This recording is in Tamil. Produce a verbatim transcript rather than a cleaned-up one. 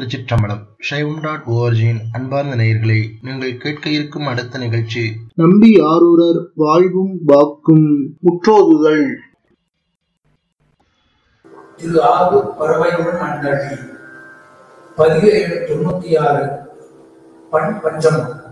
திருச்சிற்றம்பலம். சைவம் டாட் ஓஆர்ஜியின் அன்பார்ந்த நேயர்களே, நீங்கள் கேட்க இருக்கும் அடுத்த நிகழ்ச்சி நம்பி ஆரூரர் வாழ்வும் வாக்கும் முற்றோதுதல். திரு ஆரூர் பறவையுடன் அண்டடி பதிவு எண் தொண்ணூத்தி ஆறு. பண் பஞ்சமம்.